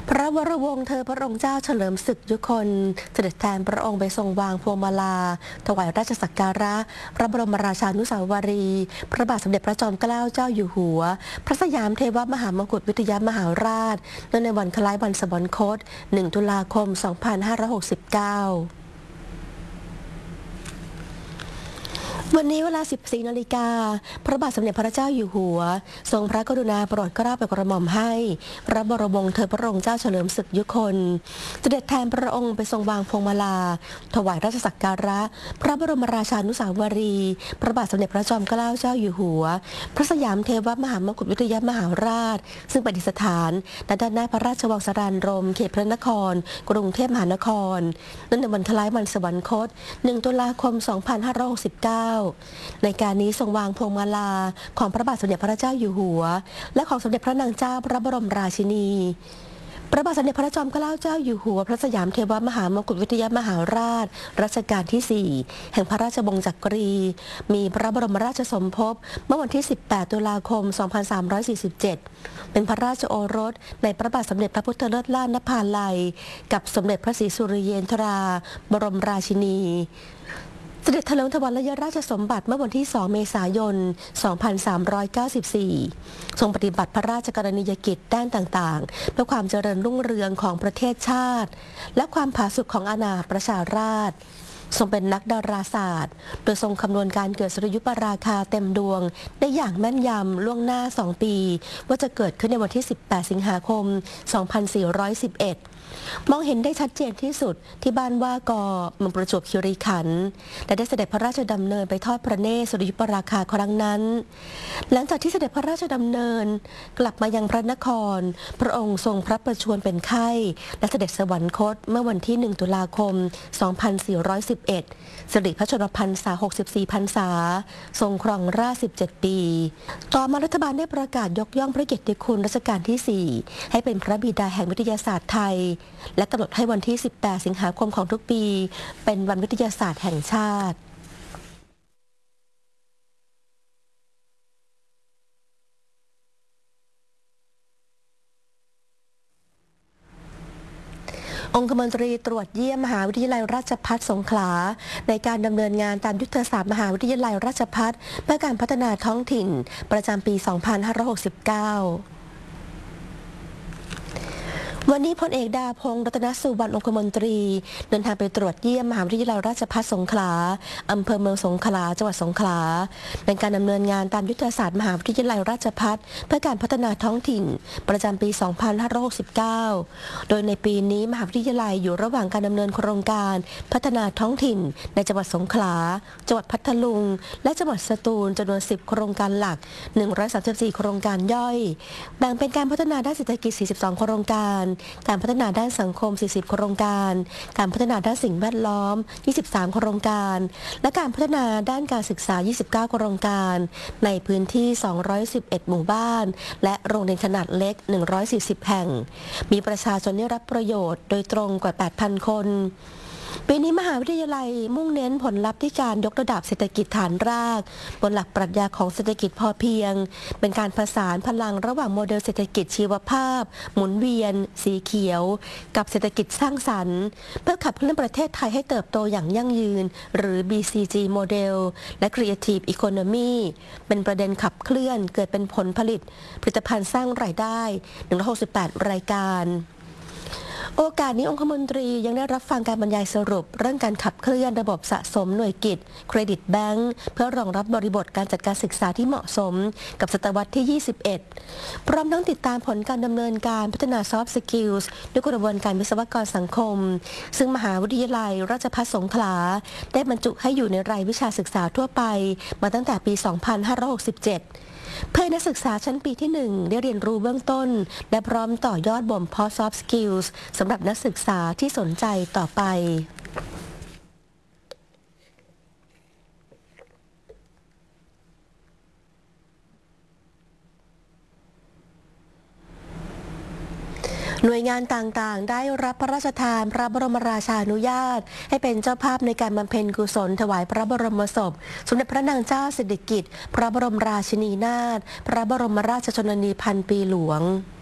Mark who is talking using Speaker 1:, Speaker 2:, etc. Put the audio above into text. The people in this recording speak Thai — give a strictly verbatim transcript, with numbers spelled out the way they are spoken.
Speaker 1: พระวรวงศ์เธอพระองค์เจ้าเฉลิมศึกยุคนเสด็จแทนพระองค์ไปทรงวางพวงมาลาถวายราชสักการะพระบรมราชานุสาวรีย์พระบาทสมเด็จพระจอมเกล้าเจ้าอยู่หัวพระสยามเทวมหามกุฏวิทยามหาราชเนื่องในวันคล้ายวันสวรรคตหนึ่งตุลาคมสองพันห้าร้อยหกสิบเก้าวันนี้เวลา สิบสี่ นาฬิกาพระบาทสมเด็จพระเจ้าอยู่หัวทรงพระกรุณาโปรดเกล้าโปรดกระหม่อมให้พระบรมวงศ์เธอพระองค์เจ้าเฉลิมศึกยุคนเสด็จแทนพระองค์ไปทรงวางพวงมาลาถวายราชสักการะพระบรมราชานุสาวรีย์พระบาทสมเด็จพระจอมเกล้าเจ้าอยู่หัวพระสยามเทวมหามกุฏวิทยามหาราชซึ่งประดิษฐานณด้านหน้าพระราชวังสรานรมเขตพระนครกรุงเทพมหานครเนื่องในวันคล้ายวันสวรรคตหนึ่งตุลาคมสองพันห้าร้อยหกสิบเก้าในการนี้ทรงวางพวงมาลาของพระบาทสมเด็จพระเจ้าอยู่หัวและของสมเด็จพระนางเจ้าพระบรมราชินีพระบาทสมเด็จพระจอมเกล้าเจ้าอยู่หัวพระสยามเทวมหามกุฏวิทยามหาราชรัชกาลที่สี่แห่งพระราชวงศ์จักรีมีพระบรมราชสมภพเมื่อวันที่สิบแปดตุลาคมสองพันสามร้อยสี่สิบเจ็ดเป็นพระราชโอรสในพระบาทสมเด็จพระพุทธเลิศล้านนภาลัยกับสมเด็จพระศรีสุริเยนทราบรมราชินีเสด็จถลิงถวายราชสมบัติเมื่อวันที่สองเมษายนสองพันสามร้อยเก้าสิบสี่ทรงปฏิบัติพระราชกรณียกิจด้านต่างๆเพื่อความเจริญรุ่งเรืองของประเทศชาติและความผาสุกของอาณาประชาราษฎร์ทรงเป็นนักดาราศาสตร์โดยทรงคำนวณการเกิดสุริยุปราคาเต็มดวงได้อย่างแม่นยำล่วงหน้าสองปีว่าจะเกิดขึ้นในวันที่สิบแปดสิงหาคมสองพันสี่ร้อยสิบเอ็ดมองเห็นได้ชัดเจนที่สุดที่บ้านว่ากอเมืองประจวบคีรีขันธ์และได้เสด็จพระราชดำเนินไปทอดพระเนตรสุริยุปราคาครั้งนั้นหลังจากที่เสด็จพระราชดำเนินกลับมายังพระนครพระองค์ทรงพระประชวรเป็นไข้และเสด็จสวรรคตเมื่อวันที่หนึ่งตุลาคมสองพันสี่ร้อยสิบเอ็ดสิริพระชนมพรรษาหกสิบสี่พรรษาทรงครองราชย์สิบเจ็ดปีต่อมารัฐบาลได้ประกาศยกย่องพระเกียรติคุณรัชกาลที่สี่ให้เป็นพระบิดาแห่งวิทยาศาสตร์ไทยและกำหนดให้วันที่สิบแปดสิงหาคมของทุกปีเป็นวันวิทยาศาสตร์แห่งชาติองคมนตรีตรวจเยี่ยมมหาวิทยาลัยราชภัฏสงขลาในการดำเนินงานตามยุทธศาสตร์มหาวิทยาลัยราชภัฏเพื่อการพัฒนาท้องถิ่นประจำปี สองพันห้าร้อยหกสิบเก้าวันนี้พลเอกดาพงษ์รัตนสุวรรณองคมนตรีเดินทางไปตรวจเยี่ยมมหาวิทยาลัยราชภัฏสงขลาอำเภอเมืองสงขลาจังหวัดสงขลาในการดำเนินงานตามยุทธศาสตร์มหาวิทยาลัยราชภัฏเพื่อการพัฒนาท้องถิ่นประจำปี สองพันห้าร้อยหกสิบเก้า โดยในปีนี้มหาวิทยาลัยอยู่ระหว่างการดำเนินโครงการพัฒนาท้องถิ่นในจังหวัดสงขลาจังหวัดพัทลุงและจังหวัดสตูลจำนวนสิบโครงการหลักหนึ่งร้อยสามสิบสี่โครงการย่อยแบ่งเป็นการพัฒนาด้านเศรษฐกิจสี่สิบสองโครงการการพัฒนาด้านสังคมสี่สิบโครงการการพัฒนาด้านสิ่งแวดล้อมยี่สิบสามโครงการและการพัฒนาด้านการศึกษายี่สิบเก้าโครงการในพื้นที่สองร้อยสิบเอ็ดหมู่บ้านและโรงเรียนขนาดเล็กหนึ่งร้อยสี่สิบแห่งมีประชาชนได้รับประโยชน์โดยตรงกว่า แปดพัน คนปีนี้มหาวิทยาลัยมุ่งเน้นผลลัพธ์ที่การยกระดับเศรษฐกิจฐานรากบนหลักปรัชญาของเศรษฐกิจพอเพียงเป็นการผสานพลังระหว่างโมเดลเศรษฐกิจชีวภาพหมุนเวียนสีเขียวกับเศรษฐกิจสร้างสรรค์เพื่อขับเคลื่อนประเทศไทยให้เติบโตอย่างยั่งยืนหรือ บี ซี จี โมเดลและ Creative Economy เป็นประเด็นขับเคลื่อนเกิดเป็นผลผลิตผลิตภัณฑ์สร้างรายได้หนึ่งร้อยหกสิบแปดรายการโอกาสนี้องคมนตรียังได้รับฟังการบรรยายสรุปเรื่องการขับเคลื่อนระบบสะสมหน่วยกิจเครดิตแบงก์เพื่อรองรับบริบทการจัดการศึกษาที่เหมาะสมกับศตวรรษที่ยี่สิบเอ็ดพร้อมทั้งติดตามผลการดำเนินการพัฒนา Soft Skills ด้วยกระบวนการวิศวกรสังคมซึ่งมหาวิทยาลัยราชภัฏสงขลาได้บรรจุให้อยู่ในรายวิชาศึกษาทั่วไปมาตั้งแต่ปี สองพันห้าร้อยหกสิบเจ็ดเพื่อนักศึกษาชั้นปีที่หนึ่งได้เรียนรู้เบื้องต้นและพร้อมต่อยอดบ่มเพาะ Soft Skills สำหรับนักศึกษาที่สนใจต่อไปหน่วยงานต่างๆได้รับพระราชทานพระบรมราชานุญาตให้เป็นเจ้าภาพในการบำเพ็ญกุศลถวายพระบรมศพสมเด็จพระนางเจ้าสิริกิติ์พระบรมราชินีนาถพระบรมราชชนนีพันปีหลวง